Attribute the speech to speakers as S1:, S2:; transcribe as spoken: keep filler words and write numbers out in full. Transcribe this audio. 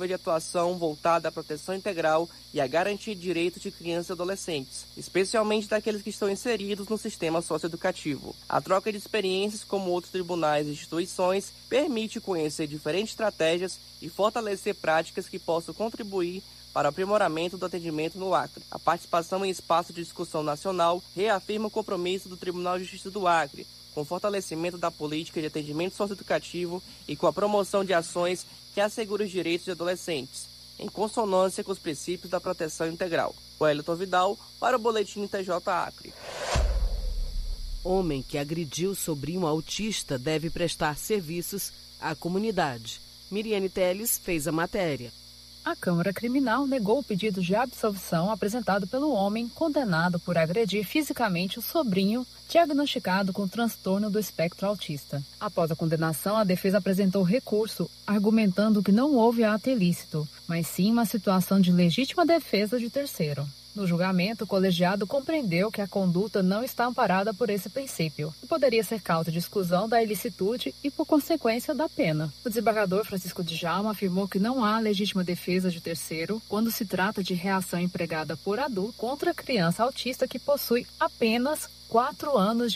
S1: de atuação voltada à proteção integral e à garantia de direitos de crianças e adolescentes, especialmente daqueles que estão inseridos no sistema socioeducativo. A troca de experiências como outros tribunais e instituições permite conhecer diferentes estratégias e fortalecer práticas que possam contribuir para o aprimoramento do atendimento no Acre. A participação em espaço de discussão nacional reafirma o compromisso do Tribunal de Justiça do Acre com o fortalecimento da política de atendimento socioeducativo e com a promoção de ações que asseguram os direitos de adolescentes, em consonância com os princípios da proteção integral. Wellington Vidal, para o Boletim T J Acre.
S2: Homem que agrediu sobrinho autista deve prestar serviços à comunidade. Miriane Teles fez a matéria.
S3: A Câmara Criminal negou o pedido de absolvição apresentado pelo homem condenado por agredir fisicamente o sobrinho diagnosticado com transtorno do espectro autista. Após a condenação, a defesa apresentou recurso, argumentando que não houve ato ilícito, mas sim uma situação de legítima defesa de terceiro. No julgamento, o colegiado compreendeu que a conduta não está amparada por esse princípio e poderia ser causa de exclusão da ilicitude e, por consequência, da pena. O desembargador Francisco Djalma afirmou que não há legítima defesa de terceiro quando se trata de reação empregada por adulto contra criança autista que possui apenas quatro anos de